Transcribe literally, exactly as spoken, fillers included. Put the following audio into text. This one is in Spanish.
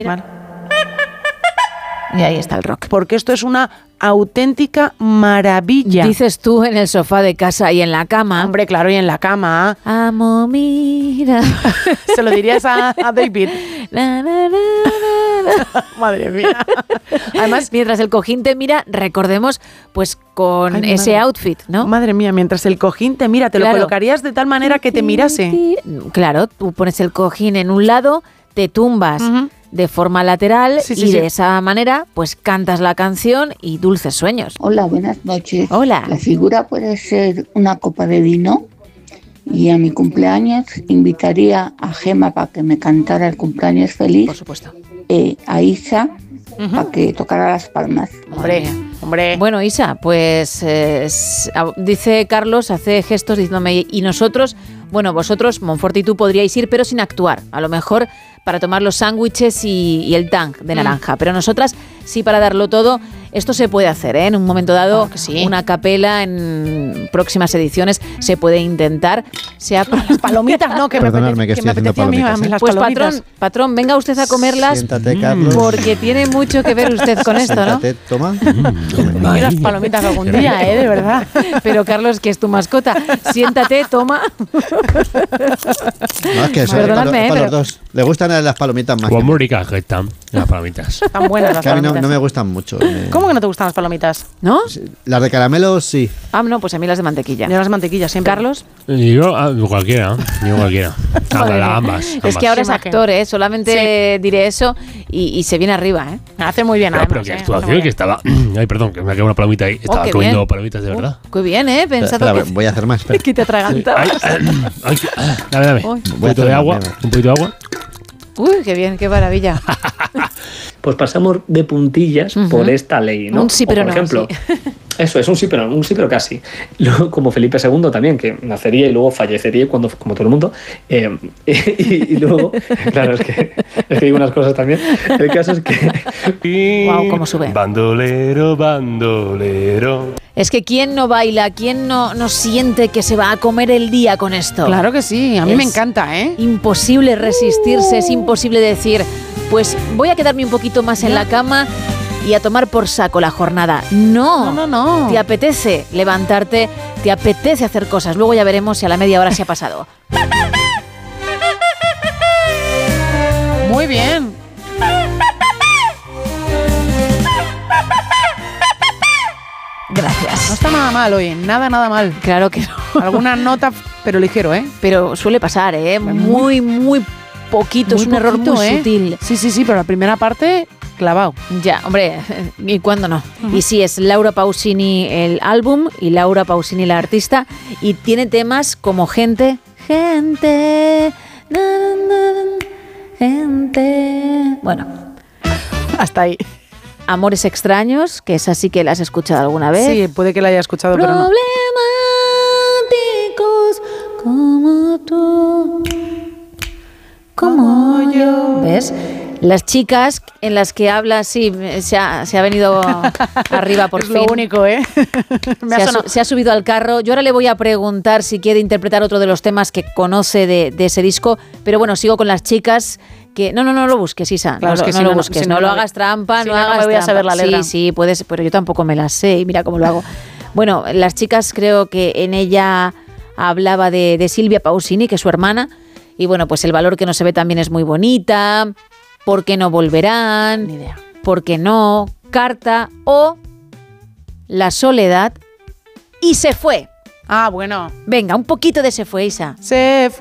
Vale. Y ahí está el rock. Porque esto es una auténtica maravilla. Dices tú en el sofá de casa y en la cama. Hombre, claro, y en la cama. Amo, mira. Se lo dirías a, a David. Na, na, na, na, na. Madre mía. Además, mientras el cojín te mira, recordemos, pues con Ay, ese madre. outfit, ¿no? Madre mía, mientras el cojín te mira, te Claro. lo colocarías de tal manera que te mirase. Claro, tú pones el cojín en un lado, te tumbas Uh-huh. de forma lateral Sí, sí, y sí. de esa manera, pues cantas la canción y dulces sueños. Hola, buenas noches. Hola. La figura puede ser una copa de vino y a mi cumpleaños invitaría a Gema para que me cantara el cumpleaños feliz, Por supuesto. eh, a Isa Ujú. para que tocara las palmas. Hombre, hombre. Bueno, Isa, pues eh, s- a- dice Carlos, hace gestos diciéndome, y nosotros, bueno, vosotros, Monfort y tú, podríais ir, pero sin actuar. A lo mejor para tomar los sándwiches y, y el tang de naranja. Pero nosotras, sí, para darlo todo. Esto se puede hacer, ¿eh? En un momento dado, Claro que sí. una capela en próximas ediciones se puede intentar. Se ha... Las palomitas, no, que me Perdonadme, apetece, que que estoy me haciendo apetecía a mí, palomitas, a mí ¿eh? las Pues palomitas. patrón, patrón, venga usted a comerlas. Siéntate, Carlos. Porque tiene mucho que ver usted con esto, ¿no? Siéntate, toma. Y las palomitas algún día, ¿eh? De verdad. Pero Carlos, que es tu mascota, siéntate, toma. No, es que eso es para, Perdonadme, para eh, los pero- dos. Le gustan las palomitas más. que a Pues mí. muy ricas que están las palomitas. Están buenas las Que a mí no, palomitas. no me gustan mucho. Me- ¿Cómo que no te gustan las palomitas? ¿No? Las de caramelo, sí. Ah, no, pues a mí las de mantequilla. Yo las mantequillas siempre. Carlos, Y yo, ah, cualquiera, yo cualquiera. Ah, Madre mía. ambas, es ambas. que ahora es Sí, imagino. actor, ¿eh? Solamente diré eso y, y se viene arriba, ¿eh? Hace muy bien, No, además. pero qué ¿eh? actuación, Hace muy que estaba... Ay, perdón, que me ha quedado una palomita ahí. Estaba qué comiendo bien. palomitas de verdad. Qué bien, ¿eh? Pensado Espera, que, voy a hacer más. espera. que te atragantabas. Ay, ay, que- ah, dame, dame. Uy. Un Voy a poquito hacer de más, agua, mira. un poquito de agua. Uy, qué bien, qué maravilla. Pues pasamos de puntillas Ujú. por esta ley, ¿no? Un sí, O, pero por no, ejemplo, sí. eso es un sí, pero no, un sí, pero casi. Luego, como Felipe segundo también, que nacería y luego fallecería cuando, como todo el mundo. Eh, y, y luego, claro, es que, es que digo unas cosas también. El caso es que Guau, cómo sube. Bandolero, bandolero. Es que ¿quién no baila? ¿Quién no, no siente que se va a comer el día con esto? Claro que sí, a mí Es me encanta, ¿eh? Imposible resistirse, es imposible decir, pues voy a quedarme un poquito más en la cama y a tomar por saco la jornada. No, No, no, no. Te apetece levantarte, te apetece hacer cosas. Luego ya veremos si a la media hora se ha pasado. Muy bien. Gracias. No está nada mal hoy, nada, nada mal. Claro que no. Alguna nota, pero ligero, ¿eh? Pero suele pasar, ¿eh? Muy, muy poquito. Muy es un error poquito, muy ¿eh? sutil. Sí, sí, sí, pero la primera parte, clavado. Ya, hombre, ¿y cuándo no? Y sí, es Laura Pausini el álbum y Laura Pausini la artista. Y tiene temas como Gente, Gente, na, na, na, Gente. Bueno, Hasta ahí. Amores extraños, que es así que la has escuchado alguna vez. Sí, puede que la haya escuchado, pero no. Problemáticos como tú, como yo. ¿Ves? Las chicas en las que habla, sí, se ha, se ha venido arriba por es fin. lo único, ¿eh? Me Se ha ha, su- sonado. se ha subido al carro. Yo ahora le voy a preguntar si quiere interpretar otro de los temas que conoce de, de ese disco. Pero bueno, sigo con las chicas que... No, no, no lo busques, Isa. Claro, no es lo, que no si lo no, no, busques. si no, no, lo no, hagas trampa, si no no, no hagas me voy a saber trampa. la letra. Sí, sí, puedes, pero yo tampoco me la sé y mira cómo lo hago. Bueno, las chicas creo que en ella hablaba de, de Silvia Pausini, que es su hermana. Y bueno, pues el valor que no se ve también es muy bonita. ¿Por qué no volverán? Ni idea. ¿Por qué no? Carta o La soledad y se fue. Ah, bueno. Venga, un poquito de se fue, Isa. Se fue.